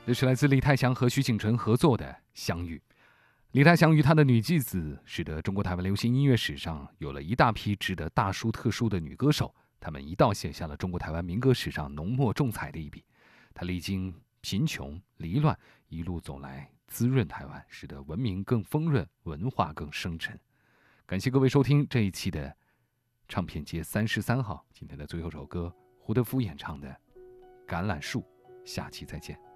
这是来自李泰祥和徐锦纯合作的《相遇》。李泰祥与他的女继子，使得中国台湾流行音乐史上有了一大批值得大书特书的女歌手，她们一道写下了中国台湾民歌史上浓墨重彩的一笔。她历经贫穷离乱，一路走来，滋润台湾，使得文明更丰润，文化更深沉。感谢各位收听这一期的唱片街33号，今天的最后首歌，胡德夫演唱的《橄榄树》，下期再见。